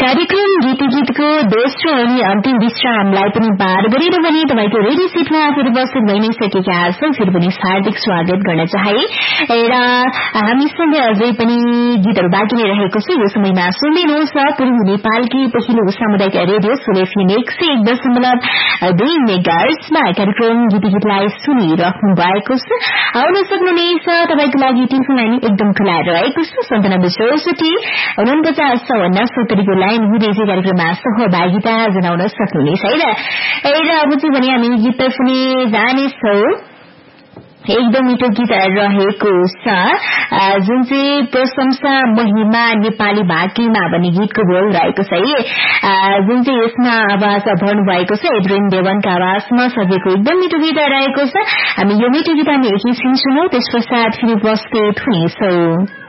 कार्यक्रम गीती गीतको दोस्रो अनि अन्तिम विश्रामलाई पनि पार गरेर भने तपाईको रेडियो सेटमा फेरि उपस्थित भइ नै सकेका छौं। फेरि पनि हार्दिक स्वागत गर्न चाहे र हामीसँग अझै पनि गीतहरू बाँकी नै रहेको छ। यो समयमा सुन्दैनुहोस् पूर्वी नेपालकी पहिलो सामुदायिक रेडियो सुलेफी 101.2 मेगाहर्ट्जमा कार्यक्रम गीती गीतलाई सुनिराख्नु भएको छ। आउन सक्नुहुनेछ तपाईको लागि टेलिफोन लाइन एकदम खुला रहेको छ। 9764 को लाइन हुँदै चाहिँ कार्यक्रममा सहभागिता जनाउन सक्नुहुनेछ है र अब चाहिँ भने हामी गीततर्फ पनि जानेछौं। एकदम मिठो गीत रहेको छ जुन चाहिँ प्रशंसा महिमा नेपाली भाकीमा भन्ने गीतको बोल रहेको छ है जुन चाहिँ यसमा आवाज भर्नु भएको छ एड्रिन देवनका आवाजमा सजेको एकदम मिठो गीत रहेको छ। हामी यो मिठो गीत हामी एकैछिन सुनौं, त्यस पश्चात फेरि उपस्थित हुनेछौं।